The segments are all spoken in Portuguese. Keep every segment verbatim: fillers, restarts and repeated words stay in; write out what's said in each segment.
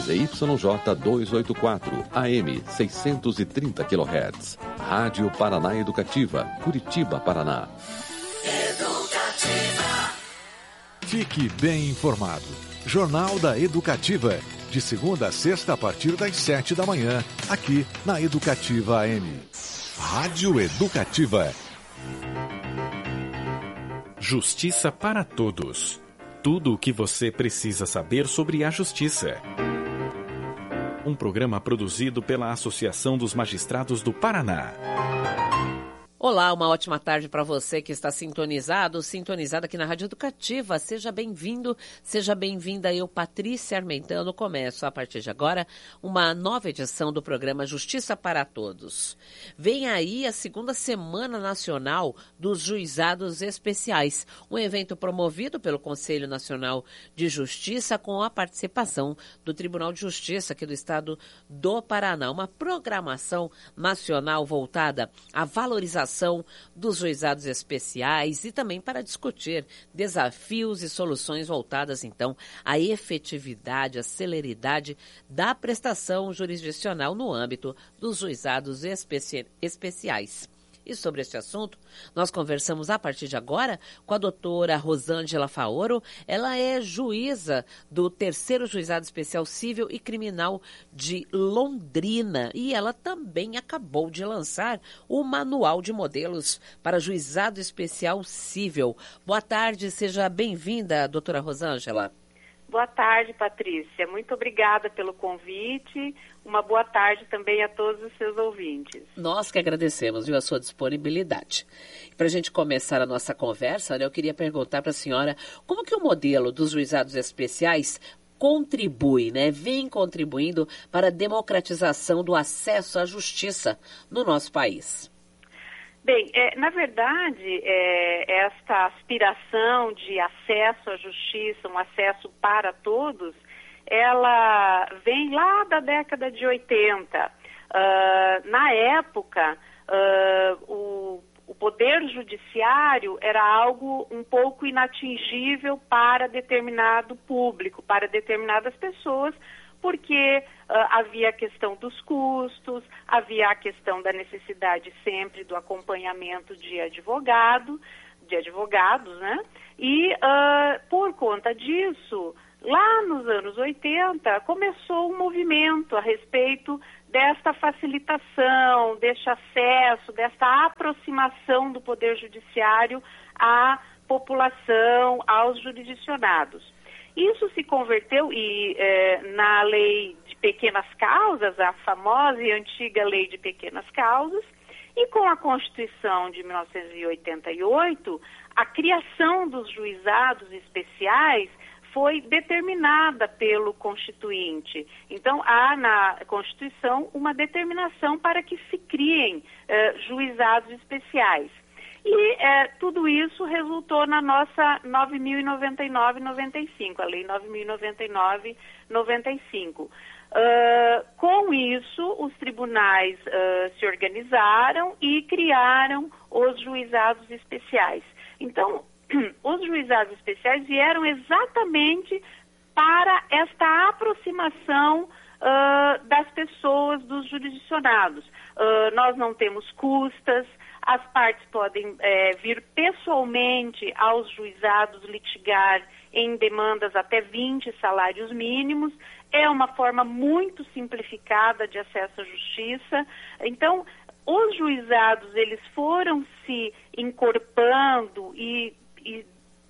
Z Y J duzentos e oitenta e quatro, A M seiscentos e trinta quilohertz. Rádio Paraná Educativa, Curitiba, Paraná. Educativa. Fique bem informado. Jornal da Educativa. De segunda a sexta, a partir das sete da manhã, aqui na Educativa A M. Rádio Educativa. Justiça para todos. Tudo o que você precisa saber sobre a justiça. Um programa produzido pela Associação dos Magistrados do Paraná. Olá, uma ótima tarde para você que está sintonizado, sintonizada aqui na Rádio Educativa. Seja bem-vindo, seja bem-vinda. Eu, Patrícia Armentano, começo a partir de agora uma nova edição do programa Justiça para Todos. Vem aí a segunda Semana Nacional dos Juizados Especiais, um evento promovido pelo Conselho Nacional de Justiça com a participação do Tribunal de Justiça aqui do Estado do Paraná. Uma programação nacional voltada à valorização dos juizados especiais e também para discutir desafios e soluções voltadas, então, à efetividade, à celeridade da prestação jurisdicional no âmbito dos juizados especi- especiais. E sobre este assunto, nós conversamos a partir de agora com a doutora Rosângela Faoro. Ela é juíza do terceiro Juizado Especial Cível e Criminal de Londrina. E ela também acabou de lançar o Manual de Modelos para Juizado Especial Cível. Boa tarde, seja bem-vinda, doutora Rosângela. Boa tarde, Patrícia. Muito obrigada pelo convite. Uma boa tarde também a todos os seus ouvintes. Nós que agradecemos, viu, a sua disponibilidade. Para a gente começar a nossa conversa, né, eu queria perguntar para a senhora como que o modelo dos juizados especiais contribui, né, vem contribuindo para a democratização do acesso à justiça no nosso país. Bem, é, na verdade, é, esta aspiração de acesso à justiça, um acesso para todos, ela vem lá da década de oitenta. Uh, na época, uh, o, o poder judiciário era algo um pouco inatingível para determinado público, para determinadas pessoas, porque uh, havia a questão dos custos, havia a questão da necessidade sempre do acompanhamento de advogado, de advogados, né? E uh, por conta disso, lá nos anos oitenta, começou um movimento a respeito desta facilitação, deste acesso, desta aproximação do Poder Judiciário à população, aos jurisdicionados. Isso se converteu e, eh, na lei de pequenas causas, a famosa e antiga lei de pequenas causas, e com a Constituição de mil novecentos e oitenta e oito, a criação dos juizados especiais foi determinada pelo Constituinte. Então, há na Constituição uma determinação para que se criem eh, juizados especiais. E é, tudo isso resultou na nossa nove mil e noventa e nove noventa e cinco, a Lei nove mil e noventa e nove noventa e cinco. Uh, com isso, os tribunais uh, se organizaram e criaram os juizados especiais. Então, os juizados especiais vieram exatamente para esta aproximação uh, das pessoas, dos jurisdicionados. Uh, nós não temos custas. As partes podem é, vir pessoalmente aos juizados litigar em demandas até vinte salários mínimos. É uma forma muito simplificada de acesso à justiça. Então, os juizados, eles foram se encorpando e, e,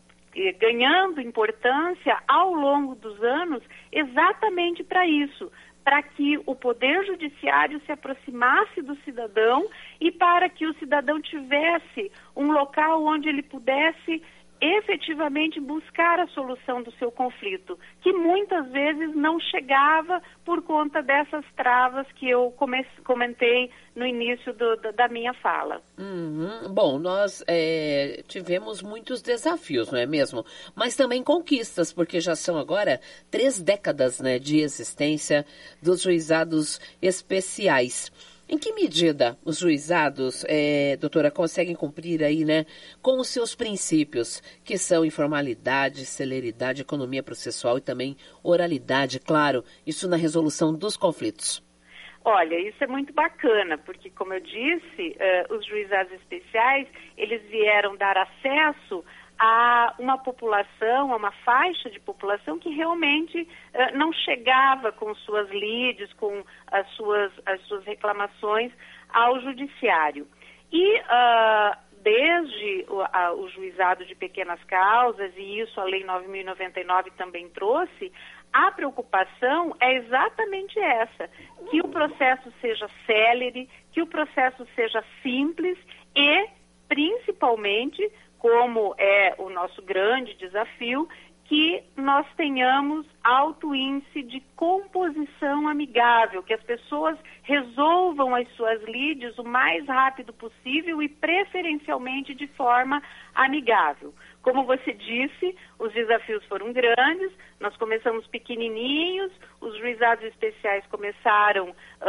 e ganhando importância ao longo dos anos exatamente para isso, para que o Poder Judiciário se aproximasse do cidadão e para que o cidadão tivesse um local onde ele pudesse efetivamente buscar a solução do seu conflito, que muitas vezes não chegava por conta dessas travas que eu come- comentei no início do, da, da minha fala. Uhum. Bom, nós é, tivemos muitos desafios, não é mesmo? Mas também conquistas, porque já são agora três décadas, né, de existência dos juizados especiais. Em que medida os juizados, é, doutora, conseguem cumprir aí, né, com os seus princípios, que são informalidade, celeridade, economia processual e também oralidade, claro, isso na resolução dos conflitos? Olha, isso é muito bacana, porque, como eu disse, uh, os juizados especiais, eles vieram dar acesso a uma população, a uma faixa de população que realmente uh, não chegava com suas lides, com as suas, as suas reclamações ao judiciário. E uh, desde o, a, o juizado de pequenas causas, e isso a Lei nove mil e noventa e nove também trouxe, a preocupação é exatamente essa, que o processo seja célere, que o processo seja simples e, principalmente, como é o nosso grande desafio, que nós tenhamos alto índice de composição amigável, que as pessoas resolvam as suas lides o mais rápido possível e preferencialmente de forma amigável. Como você disse, os desafios foram grandes, nós começamos pequenininhos, os juizados especiais começaram uh,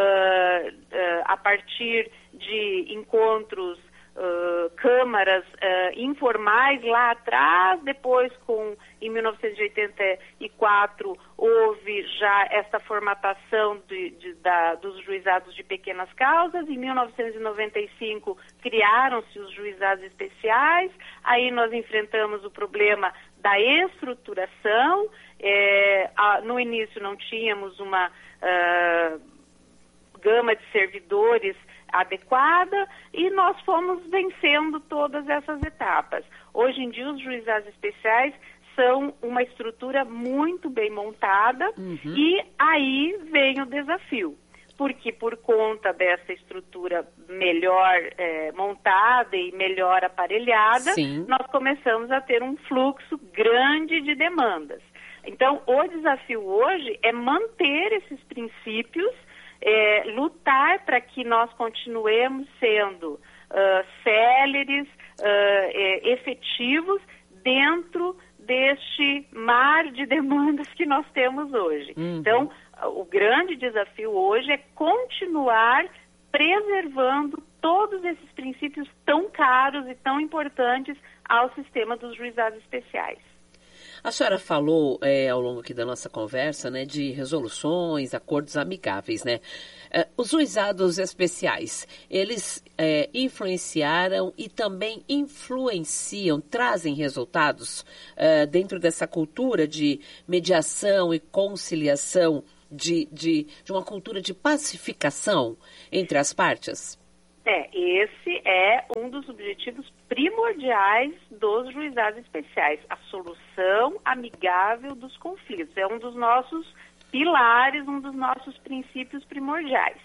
uh, a partir de encontros Uh, câmaras uh, informais lá atrás, depois com, em mil novecentos e oitenta e quatro houve já essa formatação de, de, da, dos juizados de pequenas causas, em mil novecentos e noventa e cinco criaram-se os juizados especiais, aí nós enfrentamos o problema da estruturação, é, a, no início não tínhamos uma uh, gama de servidores adequada e nós fomos vencendo todas essas etapas. Hoje em dia os juizados especiais são uma estrutura muito bem montada uhum. e aí vem o desafio, porque por conta dessa estrutura melhor é, montada e melhor aparelhada, Sim. nós começamos a ter um fluxo grande de demandas. Então o desafio hoje é manter esses princípios, É, lutar para que nós continuemos sendo uh, céleres, uh, é, efetivos dentro deste mar de demandas que nós temos hoje. Uhum. Então, o grande desafio hoje é continuar preservando todos esses princípios tão caros e tão importantes ao sistema dos juizados especiais. A senhora falou é, ao longo aqui da nossa conversa, né, de resoluções, acordos amigáveis, né? É, os juizados especiais, eles é, influenciaram e também influenciam, trazem resultados é, dentro dessa cultura de mediação e conciliação, de, de, de uma cultura de pacificação entre as partes? É, esse é um dos objetivos primordiais dos juizados especiais, a solução amigável dos conflitos. É um dos nossos pilares, um dos nossos princípios primordiais.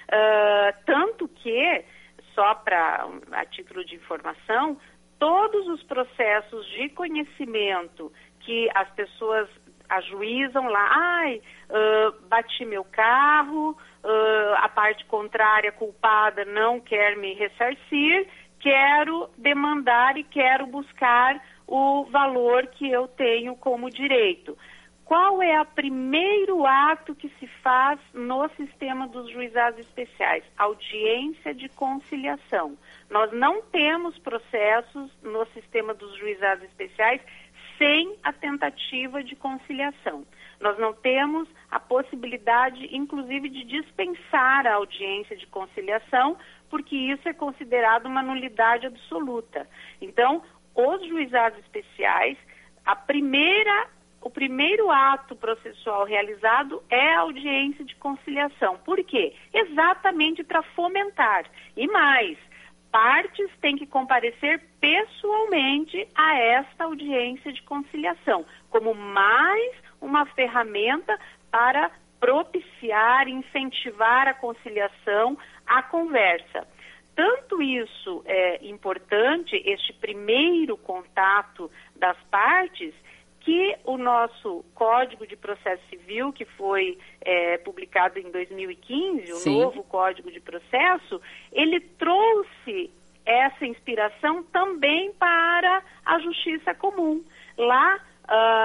Uh, tanto que, só para a título de informação, todos os processos de conhecimento que as pessoas ajuizam lá, ai, uh, bati meu carro, uh, a parte contrária culpada não quer me ressarcir, quero demandar e quero buscar o valor que eu tenho como direito. Qual é o primeiro ato que se faz no sistema dos juizados especiais? Audiência de conciliação. Nós não temos processos no sistema dos juizados especiais sem a tentativa de conciliação. Nós não temos a possibilidade, inclusive, de dispensar a audiência de conciliação, porque isso é considerado uma nulidade absoluta. Então, os juizados especiais, a primeira, o primeiro ato processual realizado é a audiência de conciliação. Por quê? Exatamente para fomentar. E mais, partes têm que comparecer pessoalmente a esta audiência de conciliação, como mais uma ferramenta para propiciar, incentivar a conciliação, a conversa. Tanto isso é importante, este primeiro contato das partes, que o nosso Código de Processo Civil, que foi é, publicado em dois mil e quinze, o Sim. novo Código de Processo, ele trouxe essa inspiração também para a justiça comum. Lá, uh,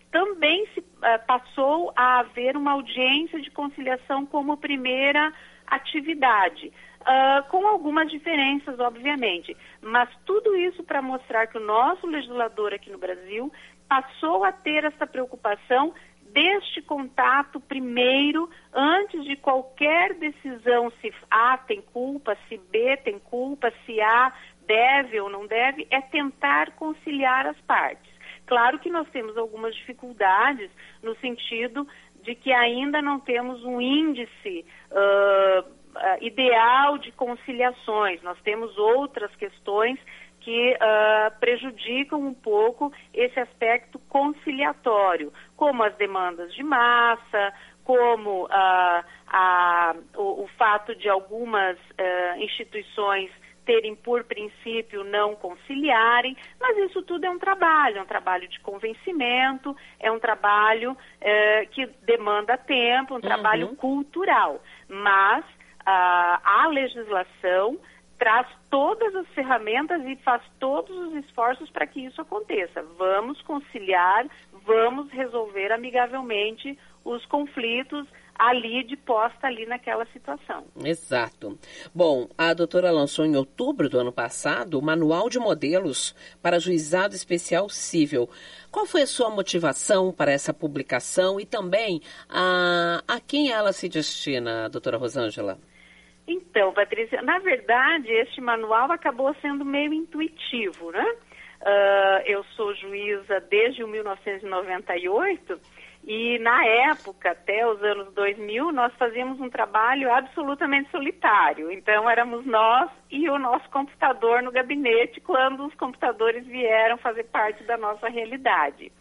também se uh, passou a haver uma audiência de conciliação como primeira atividade, uh, com algumas diferenças, obviamente, mas tudo isso para mostrar que o nosso legislador aqui no Brasil passou a ter essa preocupação deste contato primeiro, antes de qualquer decisão, se A tem culpa, se B tem culpa, se A deve ou não deve, é tentar conciliar as partes. Claro que nós temos algumas dificuldades no sentido de que ainda não temos um índice uh, uh, ideal de conciliações. Nós temos outras questões que uh, prejudicam um pouco esse aspecto conciliatório, como as demandas de massa, como uh, a, o, o fato de algumas uh, instituições terem por princípio não conciliarem, mas isso tudo é um trabalho, é um trabalho de convencimento, é um trabalho uh, que demanda tempo, um uhum. trabalho cultural, mas uh, a legislação traz todas as ferramentas e faz todos os esforços para que isso aconteça. Vamos conciliar, vamos resolver amigavelmente os conflitos ali de posta ali naquela situação. Exato. Bom, a doutora lançou em outubro do ano passado o Manual de Modelos para Juizado Especial Cível. Qual foi a sua motivação para essa publicação e também a, a quem ela se destina, doutora Rosângela? Então, Patrícia, na verdade, este manual acabou sendo meio intuitivo, né? Uh, eu sou juíza desde mil novecentos e noventa e oito e, na época, até os anos dois mil, nós fazíamos um trabalho absolutamente solitário. Então, éramos nós e o nosso computador no gabinete quando os computadores vieram fazer parte da nossa realidade.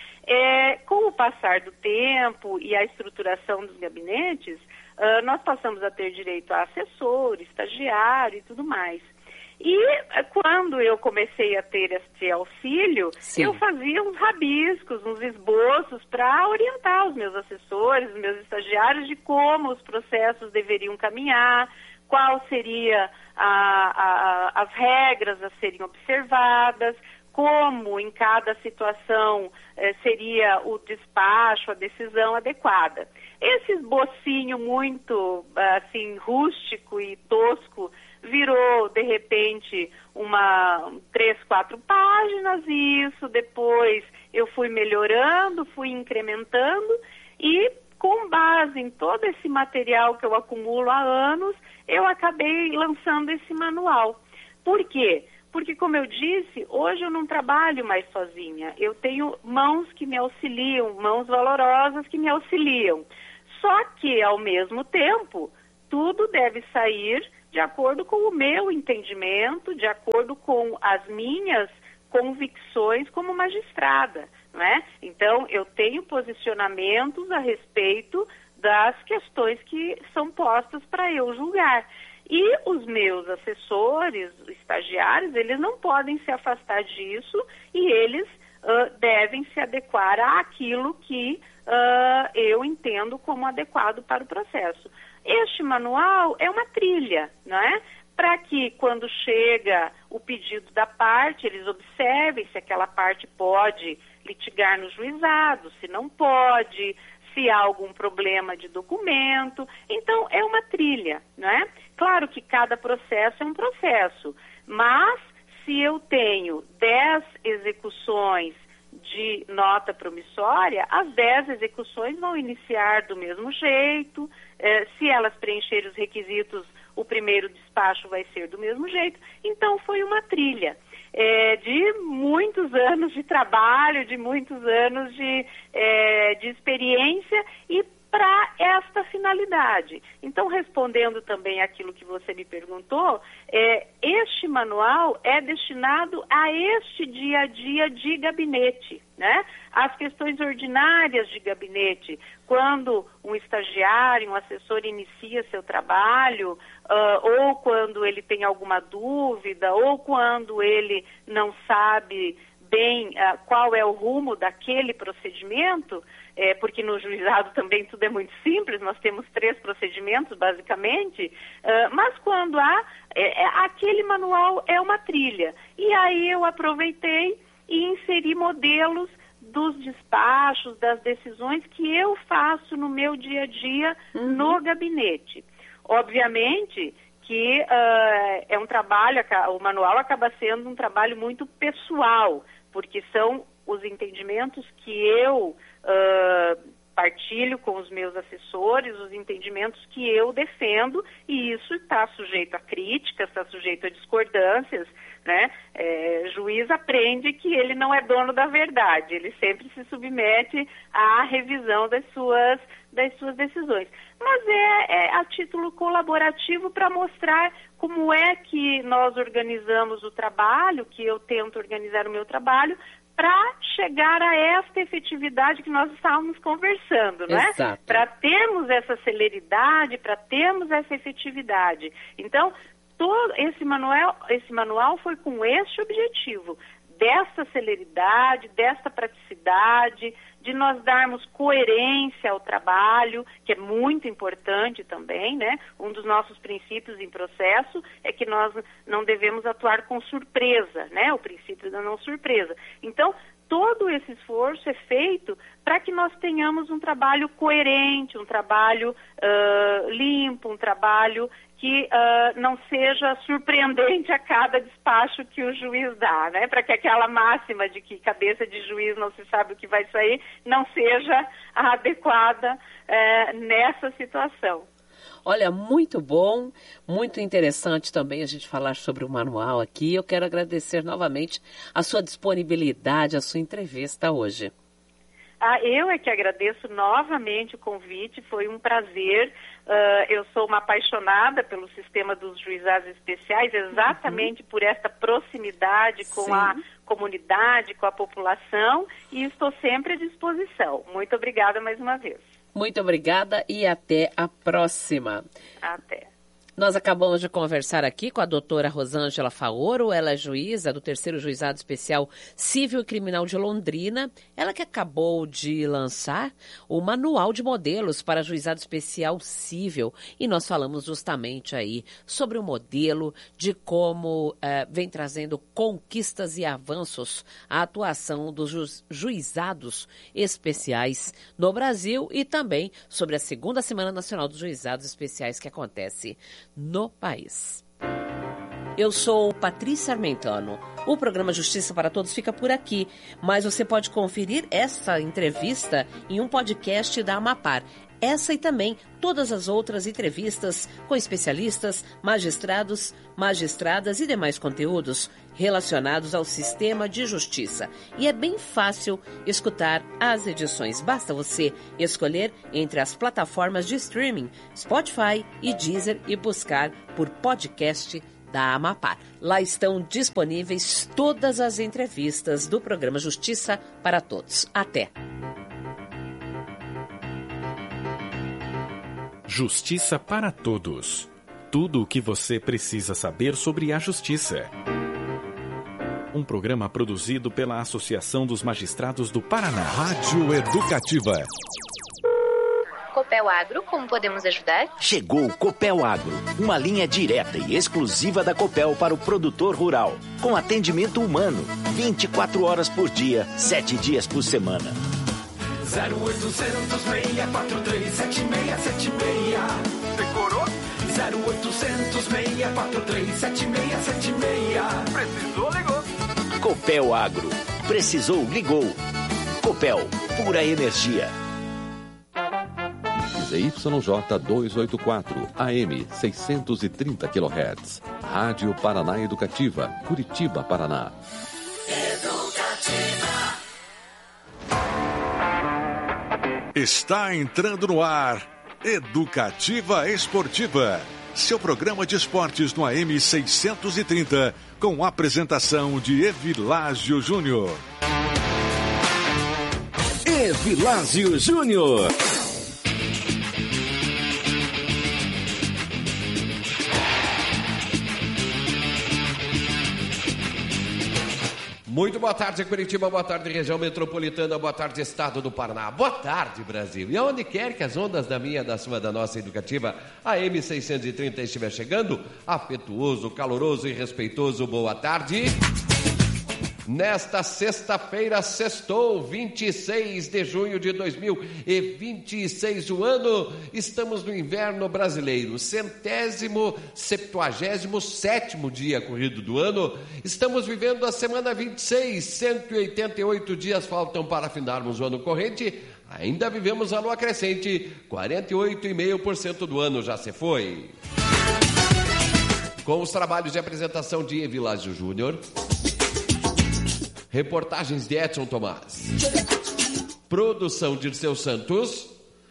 É, com o passar do tempo e a estruturação dos gabinetes, Uh, nós passamos a ter direito a assessor, estagiário e tudo mais. E uh, quando eu comecei a ter este auxílio, Sim. eu fazia uns rabiscos, uns esboços para orientar os meus assessores, os meus estagiários de como os processos deveriam caminhar, qual seria a, a, as regras a serem observadas, como em cada situação eh, seria o despacho, a decisão adequada. Esse esbocinho muito, assim, rústico e tosco virou, de repente, uma três, quatro páginas, e isso depois eu fui melhorando, fui incrementando, e com base em todo esse material que eu acumulo há anos, eu acabei lançando esse manual. Por quê? Porque, como eu disse, hoje eu não trabalho mais sozinha. Eu tenho mãos que me auxiliam, mãos valorosas que me auxiliam. Só que, ao mesmo tempo, tudo deve sair de acordo com o meu entendimento, de acordo com as minhas convicções como magistrada, não é? Então, eu tenho posicionamentos a respeito das questões que são postas para eu julgar. E os meus assessores, estagiários, eles não podem se afastar disso e eles uh, devem se adequar àquilo que uh, eu entendo como adequado para o processo. Este manual é uma trilha, não é? Para que, quando chega o pedido da parte, eles observem se aquela parte pode litigar no juizado, se não pode, se há algum problema de documento. Então, é uma trilha, não é? Claro que cada processo é um processo, mas se eu tenho dez execuções de nota promissória, as dez execuções vão iniciar do mesmo jeito. Eh, se elas preencherem os requisitos, o primeiro despacho vai ser do mesmo jeito. Então, foi uma trilha é, de muitos anos de trabalho, de muitos anos de, é, de experiência e para esta finalidade. Então, respondendo também aquilo que você me perguntou, é, este manual é destinado a este dia a dia de gabinete, né? As questões ordinárias de gabinete, quando um estagiário, um assessor inicia seu trabalho, uh, ou quando ele tem alguma dúvida, ou quando ele não sabe bem uh, qual é o rumo daquele procedimento, é, porque no juizado também tudo é muito simples, nós temos três procedimentos, basicamente, uh, mas quando há, é, é, aquele manual é uma trilha. E aí eu aproveitei e inseri modelos dos despachos, das decisões que eu faço no meu dia a dia uhum. no gabinete. Obviamente que uh, é um trabalho, o manual acaba sendo um trabalho muito pessoal, porque são os entendimentos que eu uh, partilho com os meus assessores, os entendimentos que eu defendo, e isso está sujeito a críticas, está sujeito a discordâncias, né? É, juiz aprende que ele não é dono da verdade, ele sempre se submete à revisão das suas, das suas decisões. Mas é, é a título colaborativo para mostrar como é que nós organizamos o trabalho, que eu tento organizar o meu trabalho, para chegar a esta efetividade que nós estávamos conversando, né? Para termos essa celeridade, para termos essa efetividade. Então, todo esse manual, esse manual foi com esse objetivo, dessa celeridade, desta praticidade, de nós darmos coerência ao trabalho, que é muito importante também, né? Um dos nossos princípios em processo é que nós não devemos atuar com surpresa, né? O princípio da não surpresa. Então, todo esse esforço é feito para que nós tenhamos um trabalho coerente, um trabalho uh, limpo, um trabalho que uh, não seja surpreendente a cada despacho que o juiz dá, né? Para que aquela máxima de que cabeça de juiz não se sabe o que vai sair não seja adequada uh, nessa situação. Olha, muito bom, muito interessante também a gente falar sobre o manual aqui. Eu quero agradecer novamente a sua disponibilidade, a sua entrevista hoje. Ah, eu é que agradeço novamente o convite, foi um prazer. Uh, eu sou uma apaixonada pelo sistema dos juizados especiais, exatamente uhum. por esta proximidade com Sim. a comunidade, com a população, e estou sempre à disposição. Muito obrigada mais uma vez. Muito obrigada e até a próxima. Até. Nós acabamos de conversar aqui com a doutora Rosângela Faoro, ela é juíza do terceiro Juizado Especial Civil e Criminal de Londrina, ela que acabou de lançar o Manual de Modelos para Juizado Especial Civil, e nós falamos justamente aí sobre o modelo, de como eh, vem trazendo conquistas e avanços a atuação dos ju- juizados especiais no Brasil, e também sobre a segunda Semana Nacional dos Juizados Especiais que acontece no país. Eu sou Patrícia Armentano. O programa Justiça para Todos fica por aqui, mas você pode conferir essa entrevista em um podcast da Amapar. Essa e também todas as outras entrevistas com especialistas, magistrados, magistradas e demais conteúdos relacionados ao sistema de justiça. E é bem fácil escutar as edições. Basta você escolher entre as plataformas de streaming, Spotify e Deezer, e buscar por podcast da Amapar. Lá estão disponíveis todas as entrevistas do programa Justiça para Todos. Até! Justiça para Todos. Tudo o que você precisa saber sobre a justiça. Um programa produzido pela Associação dos Magistrados do Paraná. Rádio Educativa. Copel Agro, como podemos ajudar? Chegou o Copel Agro, uma linha direta e exclusiva da Copel para o produtor rural, com atendimento humano, vinte e quatro horas por dia, sete dias por semana. zero oitocentos, seis quatro três, sete seis sete seis. Decorou? zero oitocentos, seis quatro três, sete seis sete seis. Precisou, ligou. Copel Agro. Precisou, ligou. Copel, pura energia. Z Y J duzentos e oitenta e quatro, A M seiscentos e trinta quilohertz. Rádio Paraná Educativa, Curitiba, Paraná. Educativa. Está entrando no ar Educativa Esportiva, seu programa de esportes no A M seiscentos e trinta, com apresentação de Evilásio Júnior. Evilásio Júnior. Muito boa tarde, Curitiba, boa tarde, região metropolitana, boa tarde, estado do Paraná, boa tarde, Brasil. E aonde quer que as ondas da minha, da sua, da nossa educativa, a M seiscentos e trinta estiver chegando, afetuoso, caloroso e respeitoso, boa tarde. Nesta sexta-feira, sextou, vinte e seis de junho de dois mil e vinte e seis, o ano, estamos no inverno brasileiro, centésimo, septuagésimo sétimo dia corrido do ano, estamos vivendo a semana vinte e seis, cento e oitenta e oito dias faltam para findarmos o ano corrente, ainda vivemos a lua crescente, quarenta e oito vírgula cinco por cento do ano já se foi. Com os trabalhos de apresentação de Evilásio Júnior, reportagens de Edson Tomás, produção de Dirceu Santos,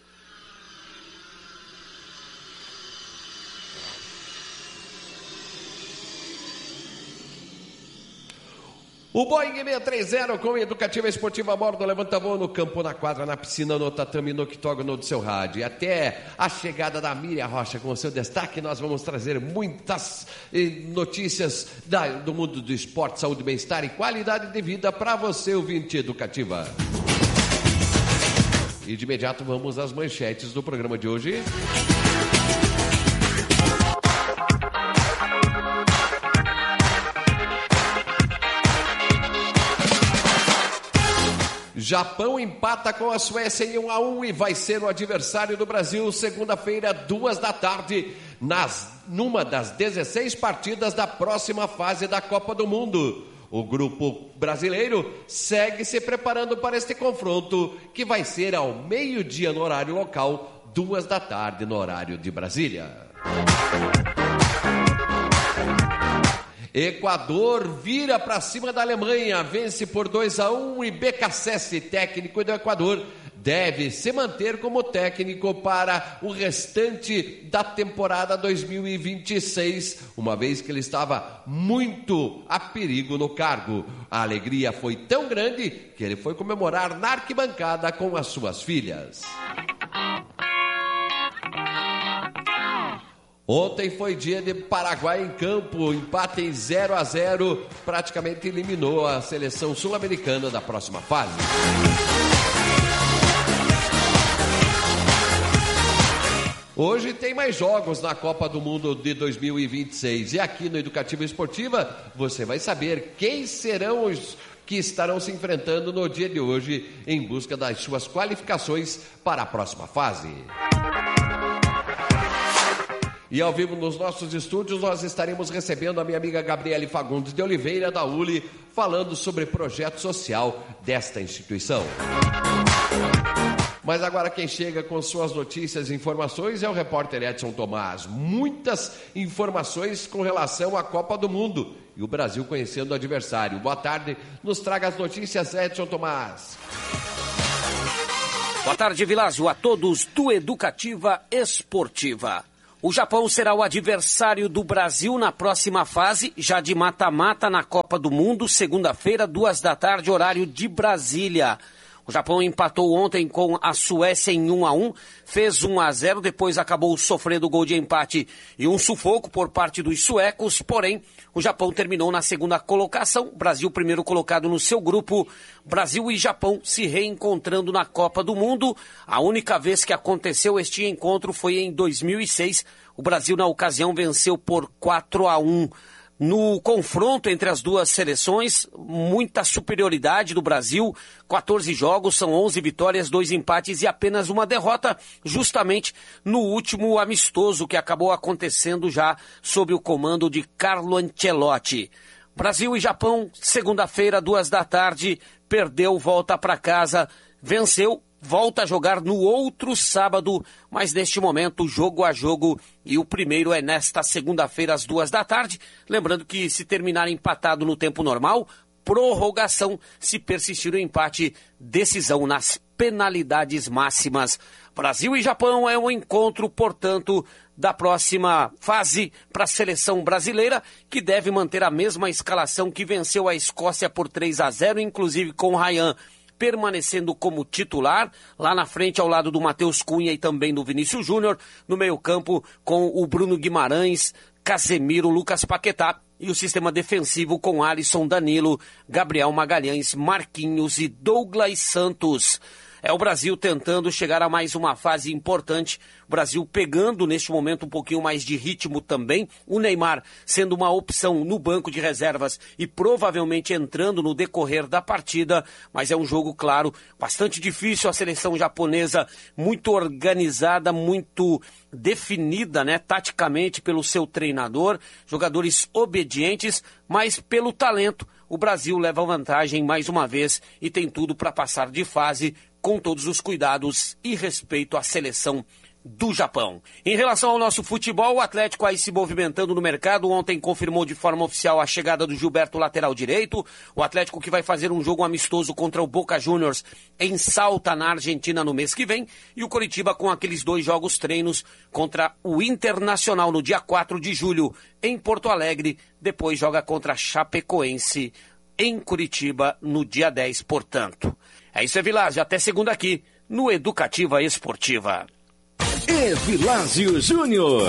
o Boeing seiscentos e trinta com Educativa Esportiva a bordo, levanta voo no campo, na quadra, na piscina, no tatame, no octógono do seu rádio. E até a chegada da Miriam Rocha com o seu destaque, nós vamos trazer muitas eh, notícias da, do mundo do esporte, saúde, bem-estar e qualidade de vida para você, ouvinte Educativa. E de imediato vamos às manchetes do programa de hoje. Japão empata com a Suécia em um a um e vai ser o adversário do Brasil segunda-feira, duas da tarde, nas, numa das dezesseis partidas da próxima fase da Copa do Mundo. O grupo brasileiro segue se preparando para este confronto, que vai ser ao meio-dia no horário local, duas da tarde no horário de Brasília. Equador vira para cima da Alemanha, vence por dois a um e Becasese, técnico do Equador, deve se manter como técnico para o restante da temporada dois mil e vinte e seis, uma vez que ele estava muito a perigo no cargo. A alegria foi tão grande que ele foi comemorar na arquibancada com as suas filhas. Ontem foi dia de Paraguai em campo, empate em zero a zero, praticamente eliminou a seleção sul-americana da próxima fase. Hoje tem mais jogos na Copa do Mundo de dois mil e vinte e seis e aqui no Educativa Esportiva você vai saber quem serão os que estarão se enfrentando no dia de hoje em busca das suas qualificações para a próxima fase. E ao vivo nos nossos estúdios nós estaremos recebendo a minha amiga Gabriele Fagundes de Oliveira, da U L I, falando sobre projeto social desta instituição. Mas agora quem chega com suas notícias e informações é o repórter Edson Tomás. Muitas informações com relação à Copa do Mundo e o Brasil conhecendo o adversário. Boa tarde, nos traga as notícias, Edson Tomás. Boa tarde, Vilásio, a todos do Educativa Esportiva. O Japão será o adversário do Brasil na próxima fase, já de mata-mata na Copa do Mundo, segunda-feira, duas da tarde, horário de Brasília. O Japão empatou ontem com a Suécia em um a um, fez um a zero, depois acabou sofrendo gol de empate e um sufoco por parte dos suecos, porém o Japão terminou na segunda colocação, Brasil primeiro colocado no seu grupo, Brasil e Japão se reencontrando na Copa do Mundo. A única vez que aconteceu este encontro foi em dois mil e seis, o Brasil na ocasião venceu por quatro a um. No confronto entre as duas seleções, muita superioridade do Brasil, quatorze jogos, são onze vitórias, dois empates e apenas uma derrota, justamente no último amistoso que acabou acontecendo já sob o comando de Carlo Ancelotti. Brasil e Japão, segunda-feira, duas da tarde, perdeu, volta para casa, venceu, volta a jogar no outro sábado, mas neste momento, jogo a jogo, e o primeiro é nesta segunda-feira, às duas da tarde. Lembrando que se terminar empatado no tempo normal, prorrogação, se persistir o empate, decisão nas penalidades máximas. Brasil e Japão é um encontro, portanto, da próxima fase para a seleção brasileira, que deve manter a mesma escalação que venceu a Escócia por três a zero, inclusive com o Ryan permanecendo como titular, lá na frente ao lado do Matheus Cunha e também do Vinícius Júnior, no meio-campo com o Bruno Guimarães, Casemiro, Lucas Paquetá e o sistema defensivo com Alisson, Danilo, Gabriel Magalhães, Marquinhos e Douglas Santos. É o Brasil tentando chegar a mais uma fase importante, o Brasil pegando neste momento um pouquinho mais de ritmo também, o Neymar sendo uma opção no banco de reservas e provavelmente entrando no decorrer da partida, mas é um jogo, claro, bastante difícil, a seleção japonesa muito organizada, muito definida, né, taticamente pelo seu treinador, jogadores obedientes, mas pelo talento, o Brasil leva vantagem mais uma vez e tem tudo para passar de fase com todos os cuidados e respeito à seleção do Japão. Em relação ao nosso futebol, o Atlético aí se movimentando no mercado, ontem confirmou de forma oficial a chegada do Gilberto, lateral direito, o Atlético que vai fazer um jogo amistoso contra o Boca Juniors em Salta, na Argentina, no mês que vem, e o Coritiba com aqueles dois jogos treinos contra o Internacional no dia quatro de julho em Porto Alegre, depois joga contra a Chapecoense em Curitiba no dia dez, portanto. É isso, Evilásio, até segunda aqui no Educativa Esportiva. Evilásio Júnior.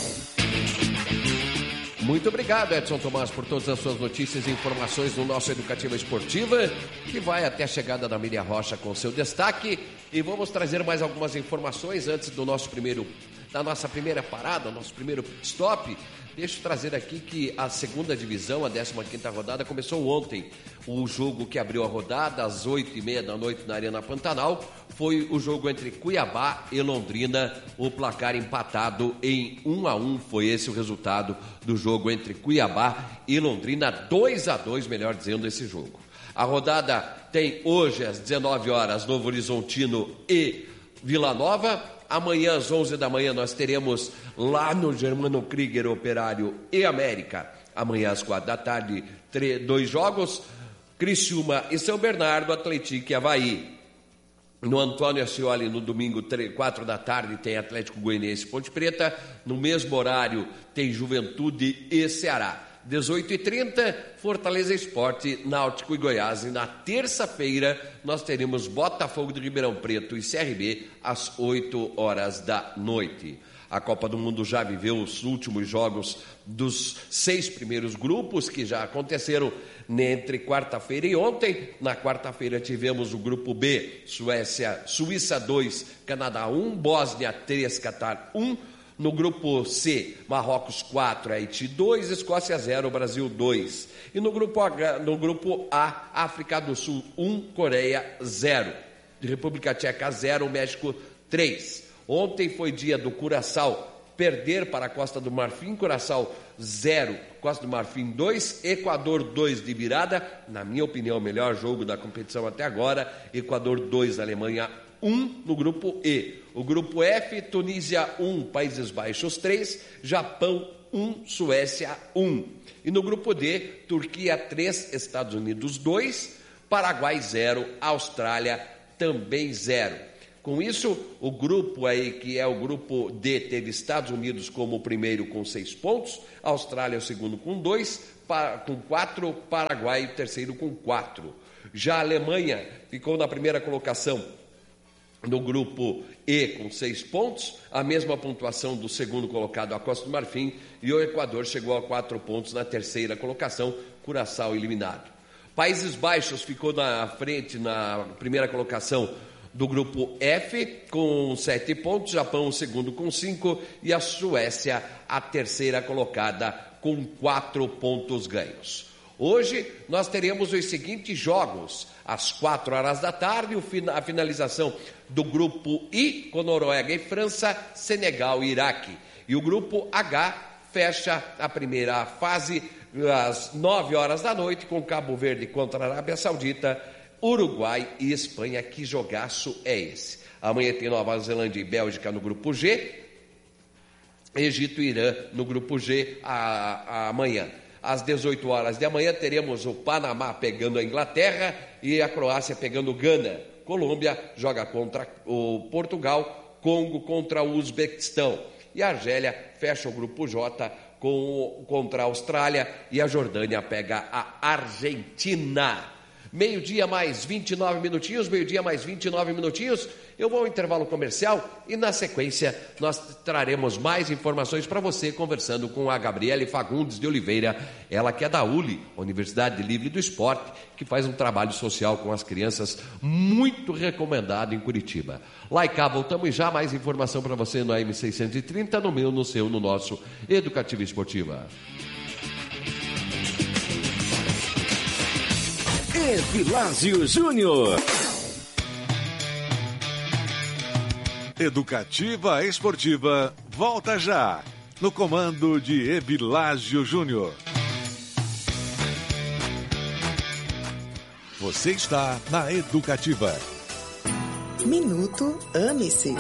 Muito obrigado, Edson Tomás, por todas as suas notícias e informações no nosso Educativa Esportiva, que vai até a chegada da Miriam Rocha com seu destaque. E vamos trazer mais algumas informações antes do nosso primeiro, da nossa primeira parada, nosso primeiro stop. Deixa eu trazer aqui que a segunda divisão, a décima quinta rodada, começou ontem. O jogo que abriu a rodada às oito e meia da noite na Arena Pantanal foi o jogo entre Cuiabá e Londrina, o placar empatado em um a um. Foi esse o resultado do jogo entre Cuiabá e Londrina, dois a dois, melhor dizendo, esse jogo. A rodada tem hoje às dezenove horas Novo Horizontino e Vila Nova. Amanhã às onze da manhã nós teremos lá no Germano Krieger Operário e América. Amanhã às quatro da tarde, três, dois jogos, Criciúma e São Bernardo, Atlético e Avaí. No Antônio Ascioli, no domingo, três, quatro da tarde, tem Atlético Goianiense e Ponte Preta. No mesmo horário, tem Juventude e Ceará. dezoito e trinta, Fortaleza Esporte, Náutico e Goiás. E na terça-feira, nós teremos Botafogo de Ribeirão Preto e C R B às oito horas da noite. A Copa do Mundo já viveu os últimos jogos dos seis primeiros grupos que já aconteceram entre quarta-feira e ontem. Na quarta-feira tivemos o grupo B, Suécia, Suíça dois, Canadá um, Bósnia três, Catar um. No grupo C, Marrocos quatro, Haiti dois, Escócia zero, Brasil dois. E no grupo, H, no grupo A, África do Sul um, Coreia zero. República Tcheca zero, México três. Ontem foi dia do Curaçao perder para a Costa do Marfim, Curaçao zero, Costa do Marfim dois, Equador dois de virada. Na minha opinião, o melhor jogo da competição até agora. Equador dois, Alemanha um no grupo E. O grupo F, Tunísia um, Países Baixos três, Japão um, Suécia um. E no grupo D, Turquia três, Estados Unidos dois, Paraguai zero, Austrália também zero. Com isso, o grupo aí, que é o grupo D, teve Estados Unidos como o primeiro com seis pontos, Austrália o segundo com dois, com quatro, Paraguai o terceiro com quatro. Já a Alemanha ficou na primeira colocação no grupo E com seis pontos, a mesma pontuação do segundo colocado, a Costa do Marfim, e o Equador chegou a quatro pontos na terceira colocação, Curaçao eliminado. Países Baixos ficou na frente na primeira colocação do grupo F com sete pontos, Japão o segundo com cinco e a Suécia a terceira colocada com quatro pontos ganhos. Hoje nós teremos os seguintes jogos: às quatro horas da tarde, a finalização do grupo I com Noruega e França, Senegal e Iraque. E o grupo H fecha a primeira fase às nove horas da noite com Cabo Verde contra a Arábia Saudita, Uruguai e Espanha. Que jogaço é esse? Amanhã tem Nova Zelândia e Bélgica no grupo G, Egito e Irã no grupo G a, a, amanhã. Às dezoito horas de amanhã teremos o Panamá pegando a Inglaterra e a Croácia pegando o Gana. Colômbia joga contra o Portugal, Congo contra o Uzbequistão. E a Argélia fecha o grupo J com, contra a Austrália e a Jordânia pega a Argentina. Meio-dia mais vinte e nove minutinhos, meio-dia mais vinte e nove minutinhos. Eu vou ao intervalo comercial e, na sequência, nós traremos mais informações para você, conversando com a Gabriele Fagundes de Oliveira, ela que é da U L I, Universidade Livre do Esporte, que faz um trabalho social com as crianças muito recomendado em Curitiba. Lá e cá, voltamos já, mais informação para você no A M seiscentos e trinta, no meu, no seu, no nosso Educativa Esportiva. Evilásio Júnior. Educativa Esportiva volta já, no comando de Evilásio Júnior. Você está na Educativa. Minuto Ame-se.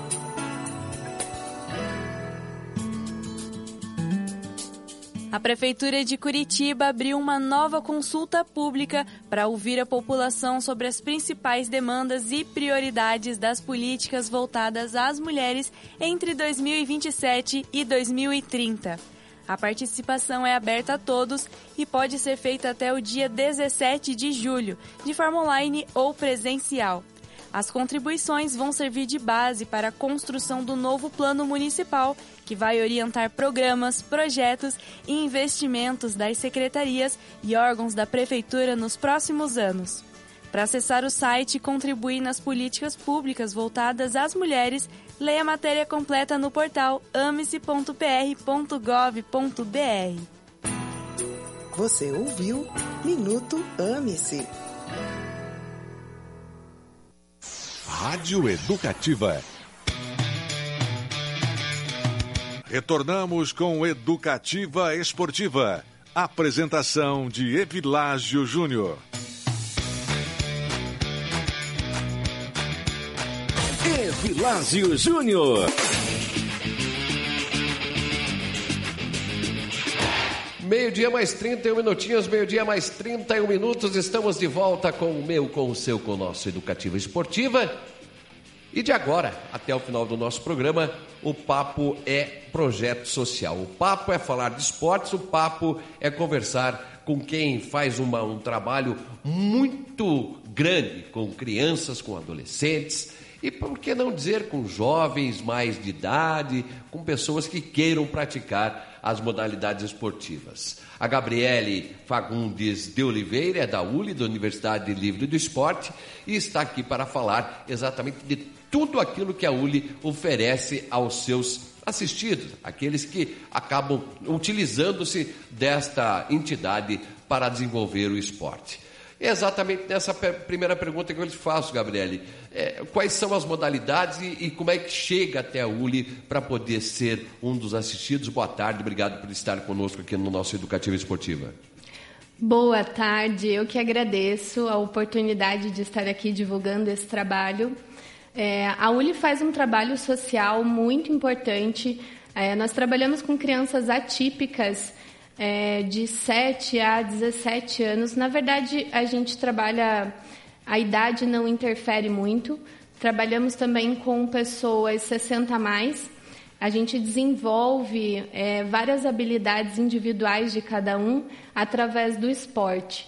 A Prefeitura de Curitiba abriu uma nova consulta pública para ouvir a população sobre as principais demandas e prioridades das políticas voltadas às mulheres entre dois mil e vinte e sete e dois mil e trinta. A participação é aberta a todos e pode ser feita até o dia dezessete de julho, de forma online ou presencial. As contribuições vão servir de base para a construção do novo plano municipal, que vai orientar programas, projetos e investimentos das secretarias e órgãos da Prefeitura nos próximos anos. Para acessar o site e contribuir nas políticas públicas voltadas às mulheres, leia a matéria completa no portal ame-se ponto p r ponto gov ponto b r. Você ouviu Minuto Ame-se. Rádio Educativa. Retornamos com Educativa Esportiva. Apresentação de Evilásio Júnior. Evilásio Júnior. Meio-dia mais trinta e um minutinhos, meio-dia mais trinta e um minutos, estamos de volta com o meu, com o seu, com o nosso Educativa Esportiva. E de agora, até o final do nosso programa, o papo é projeto social. O papo é falar de esportes, o papo é conversar com quem faz uma, um trabalho muito grande com crianças, com adolescentes e, por que não dizer, com jovens mais de idade, com pessoas que queiram praticar as modalidades esportivas. A Gabriele Fagundes de Oliveira é da U L I, da Universidade Livre do Esporte, e está aqui para falar exatamente de tudo aquilo que a U L I oferece aos seus assistidos, aqueles que acabam utilizando-se desta entidade para desenvolver o esporte. É exatamente nessa primeira pergunta que eu lhe faço, Gabriele. É, quais são as modalidades e, e como é que chega até a U L I para poder ser um dos assistidos? Boa tarde, obrigado por estar conosco aqui no nosso Educativa Esportiva. Boa tarde, eu que agradeço a oportunidade de estar aqui divulgando esse trabalho. É, a U L I faz um trabalho social muito importante. É, nós trabalhamos com crianças atípicas, É, de sete a dezessete anos. Na verdade, a gente trabalha, a idade não interfere muito. Trabalhamos também com pessoas sessenta a mais. A gente desenvolve é, várias habilidades individuais de cada um através do esporte.